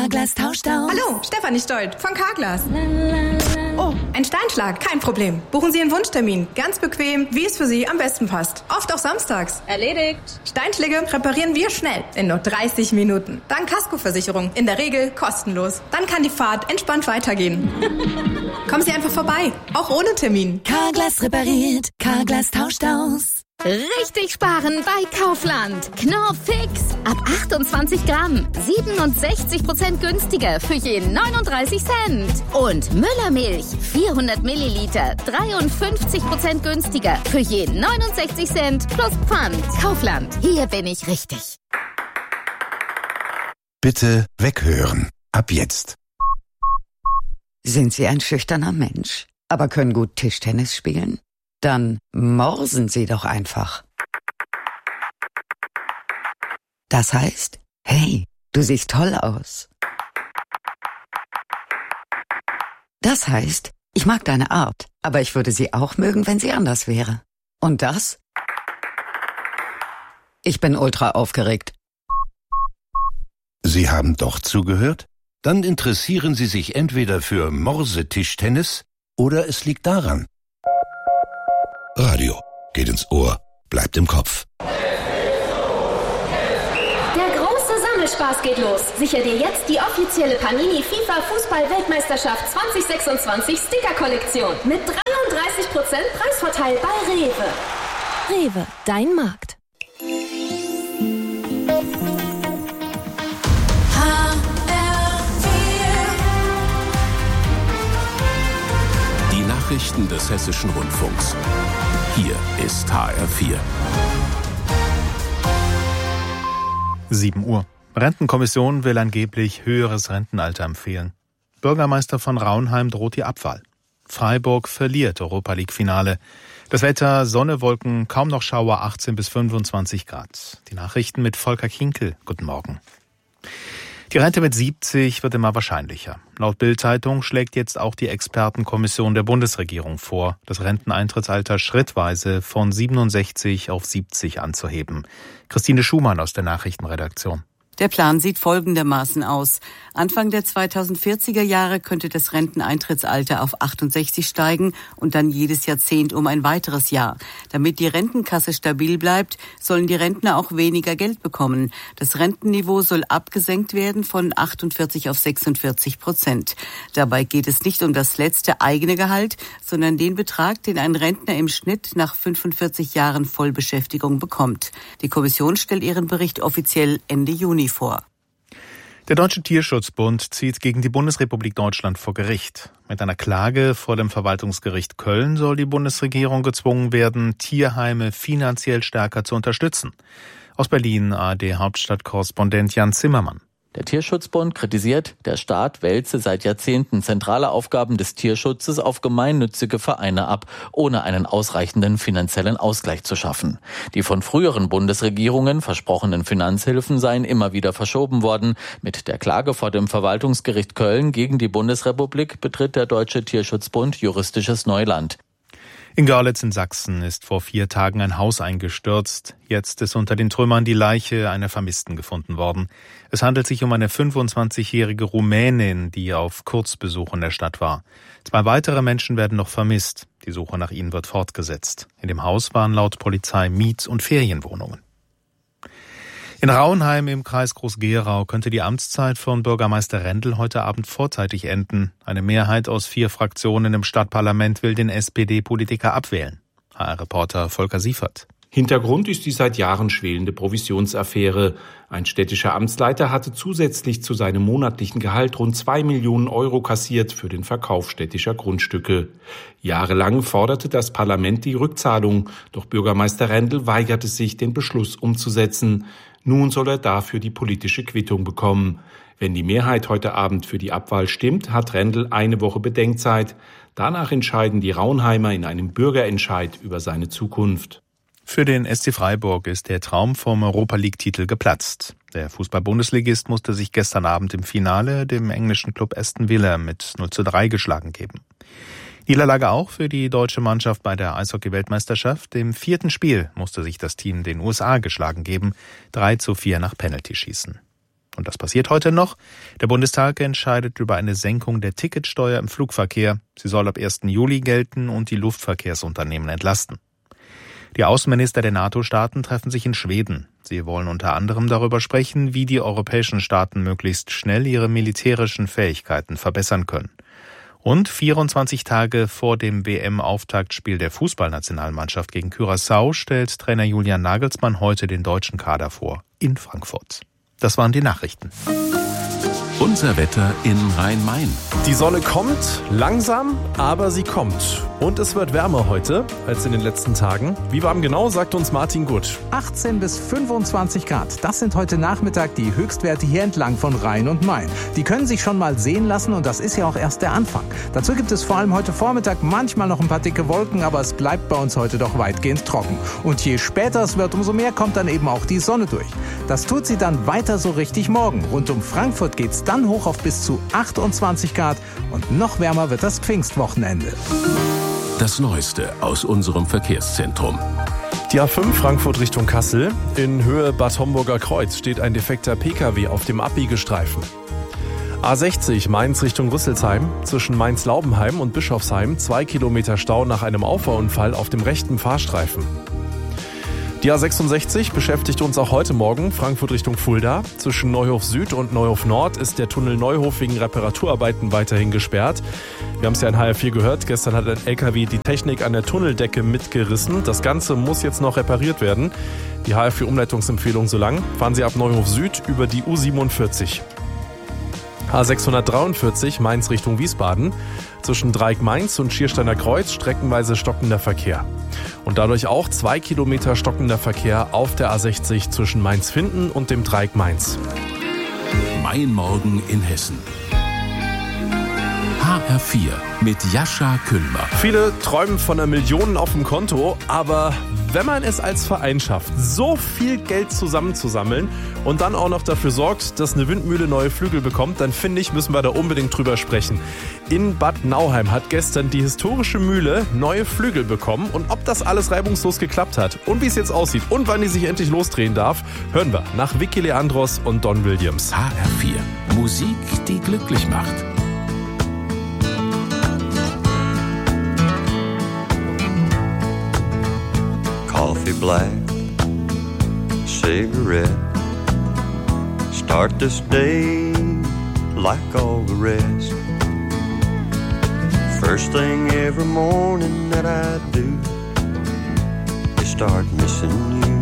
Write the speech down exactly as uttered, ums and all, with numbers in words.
Carglass tauscht aus. Hallo, Stefanie Stolt von Carglass. Oh, ein Steinschlag, kein Problem. Buchen Sie einen Wunschtermin. Ganz bequem, wie es für Sie am besten passt. Oft auch samstags. Erledigt. Steinschläge reparieren wir schnell, in nur dreißig Minuten. Dank Kaskoversicherung, in der Regel kostenlos. Dann kann die Fahrt entspannt weitergehen. Kommen Sie einfach vorbei, auch ohne Termin. Carglass repariert, Carglass tauscht aus. Richtig sparen bei Kaufland. Knorr Fix. Ab achtundzwanzig Gramm. siebenundsechzig Prozent günstiger für je neununddreißig Cent. Und Müllermilch. vierhundert Milliliter. dreiundfünfzig Prozent günstiger für je neunundsechzig Cent plus Pfand. Kaufland. Hier bin ich richtig. Bitte weghören. Ab jetzt. Sind Sie ein schüchterner Mensch, aber können gut Tischtennis spielen? Dann morsen Sie doch einfach. Das heißt, hey, du siehst toll aus. Das heißt, ich mag deine Art, aber ich würde sie auch mögen, wenn sie anders wäre. Und das? Ich bin ultra aufgeregt. Sie haben doch zugehört? Dann interessieren Sie sich entweder für Morse-Tischtennis oder es liegt daran. Radio geht ins Ohr, bleibt im Kopf. Der große Sammelspaß geht los. Sicher dir jetzt die offizielle Panini FIFA Fußball-Weltmeisterschaft zwanzig sechsundzwanzig Sticker-Kollektion mit dreiunddreißig Prozent Preisvorteil bei Rewe. Rewe, dein Markt. Die Nachrichten des Hessischen Rundfunks. Hier ist H R vier. sieben Uhr. Rentenkommission will angeblich höheres Rentenalter empfehlen. Bürgermeister von Raunheim droht die Abwahl. Freiburg verliert Europa-League-Finale. Das Wetter, Sonne, Wolken, kaum noch Schauer, achtzehn bis fünfundzwanzig Grad. Die Nachrichten mit Volker Kinkel. Guten Morgen. Die Rente mit siebzig wird immer wahrscheinlicher. Laut Bild-Zeitung schlägt jetzt auch die Expertenkommission der Bundesregierung vor, das Renteneintrittsalter schrittweise von siebenundsechzig auf siebzig anzuheben. Christine Schumann aus der Nachrichtenredaktion. Der Plan sieht folgendermaßen aus. Anfang der zweitausendvierziger Jahre könnte das Renteneintrittsalter auf achtundsechzig steigen und dann jedes Jahrzehnt um ein weiteres Jahr. Damit die Rentenkasse stabil bleibt, sollen die Rentner auch weniger Geld bekommen. Das Rentenniveau soll abgesenkt werden von achtundvierzig auf sechsundvierzig Prozent. Dabei geht es nicht um das letzte eigene Gehalt, sondern den Betrag, den ein Rentner im Schnitt nach fünfundvierzig Jahren Vollbeschäftigung bekommt. Die Kommission stellt ihren Bericht offiziell Ende Juni vor. Der Deutsche Tierschutzbund zieht gegen die Bundesrepublik Deutschland vor Gericht. Mit einer Klage vor dem Verwaltungsgericht Köln soll die Bundesregierung gezwungen werden, Tierheime finanziell stärker zu unterstützen. Aus Berlin A R D-Hauptstadtkorrespondent Jan Zimmermann. Der Tierschutzbund kritisiert, der Staat wälze seit Jahrzehnten zentrale Aufgaben des Tierschutzes auf gemeinnützige Vereine ab, ohne einen ausreichenden finanziellen Ausgleich zu schaffen. Die von früheren Bundesregierungen versprochenen Finanzhilfen seien immer wieder verschoben worden. Mit der Klage vor dem Verwaltungsgericht Köln gegen die Bundesrepublik betritt der Deutsche Tierschutzbund juristisches Neuland. In Görlitz in Sachsen ist vor vier Tagen ein Haus eingestürzt. Jetzt ist unter den Trümmern die Leiche einer Vermissten gefunden worden. Es handelt sich um eine fünfundzwanzigjährige Rumänin, die auf Kurzbesuch in der Stadt war. Zwei weitere Menschen werden noch vermisst. Die Suche nach ihnen wird fortgesetzt. In dem Haus waren laut Polizei Miet- und Ferienwohnungen. In Raunheim im Kreis Groß-Gerau könnte die Amtszeit von Bürgermeister Rendel heute Abend vorzeitig enden. Eine Mehrheit aus vier Fraktionen im Stadtparlament will den S P D-Politiker abwählen. H R-Reporter Volker Siefert. Hintergrund ist die seit Jahren schwelende Provisionsaffäre. Ein städtischer Amtsleiter hatte zusätzlich zu seinem monatlichen Gehalt rund zwei Millionen Euro kassiert für den Verkauf städtischer Grundstücke. Jahrelang forderte das Parlament die Rückzahlung, doch Bürgermeister Rendel weigerte sich, den Beschluss umzusetzen. Nun soll er dafür die politische Quittung bekommen. Wenn die Mehrheit heute Abend für die Abwahl stimmt, hat Rendel eine Woche Bedenkzeit. Danach entscheiden die Raunheimer in einem Bürgerentscheid über seine Zukunft. Für den S C Freiburg ist der Traum vom Europa-League-Titel geplatzt. Der Fußball-Bundesligist musste sich gestern Abend im Finale dem englischen Club Aston Villa mit null zu drei geschlagen geben. Niederlage auch für die deutsche Mannschaft bei der Eishockey-Weltmeisterschaft. Im vierten Spiel musste sich das Team den U S A geschlagen geben. drei zu vier nach Penaltyschießen. Und das passiert heute noch. Der Bundestag entscheidet über eine Senkung der Ticketsteuer im Flugverkehr. Sie soll ab ersten Juli gelten und die Luftverkehrsunternehmen entlasten. Die Außenminister der NATO-Staaten treffen sich in Schweden. Sie wollen unter anderem darüber sprechen, wie die europäischen Staaten möglichst schnell ihre militärischen Fähigkeiten verbessern können. Und vierundzwanzig Tage vor dem W M-Auftaktspiel der Fußballnationalmannschaft gegen Curaçao stellt Trainer Julian Nagelsmann heute den deutschen Kader vor in Frankfurt. Das waren die Nachrichten. Unser Wetter in Rhein-Main. Die Sonne kommt, langsam, aber sie kommt. Und es wird wärmer heute als in den letzten Tagen. Wie warm genau, sagt uns Martin Gut. achtzehn bis fünfundzwanzig Grad. Das sind heute Nachmittag die Höchstwerte hier entlang von Rhein und Main. Die können sich schon mal sehen lassen und das ist ja auch erst der Anfang. Dazu gibt es vor allem heute Vormittag manchmal noch ein paar dicke Wolken, aber es bleibt bei uns heute doch weitgehend trocken. Und je später es wird, umso mehr kommt dann eben auch die Sonne durch. Das tut sie dann weiter so richtig morgen. Rund um Frankfurt geht's dann hoch auf bis zu achtundzwanzig Grad und noch wärmer wird das Pfingstwochenende. Das Neueste aus unserem Verkehrszentrum. Die A fünf Frankfurt Richtung Kassel. In Höhe Bad Homburger Kreuz steht ein defekter Pkw auf dem Abbiegestreifen. A sechzig Mainz Richtung Rüsselsheim. Zwischen Mainz-Laubenheim und Bischofsheim zwei Kilometer Stau nach einem Auffahrunfall auf dem rechten Fahrstreifen. Die A sechsundsechzig beschäftigt uns auch heute Morgen, Frankfurt Richtung Fulda. Zwischen Neuhof Süd und Neuhof Nord ist der Tunnel Neuhof wegen Reparaturarbeiten weiterhin gesperrt. Wir haben es ja in H R vier gehört, gestern hat ein L K W die Technik an der Tunneldecke mitgerissen. Das Ganze muss jetzt noch repariert werden. Die H R vier Umleitungsempfehlung so lang. Fahren Sie ab Neuhof Süd über die U siebenundvierzig. A sechshundertdreiundvierzig Mainz Richtung Wiesbaden. Zwischen Dreieck-Mainz und Schiersteiner Kreuz streckenweise stockender Verkehr. Und dadurch auch zwei Kilometer stockender Verkehr auf der A sechzig zwischen Mainz-Finden und dem Dreieck Mainz. Mein Morgen in Hessen. H R vier mit Jascha Kühlmer. Viele träumen von einer Million auf dem Konto, aber wenn man es als Verein schafft, so viel Geld zusammenzusammeln und dann auch noch dafür sorgt, dass eine Windmühle neue Flügel bekommt, dann finde ich, müssen wir da unbedingt drüber sprechen. In Bad Nauheim hat gestern die historische Mühle neue Flügel bekommen und ob das alles reibungslos geklappt hat und wie es jetzt aussieht und wann die sich endlich losdrehen darf, hören wir nach Vicky Leandros und Don Williams. H R vier. Musik, die glücklich macht. Coffee black, cigarette. Start this day like all the rest. First thing every morning that I do is start missing you.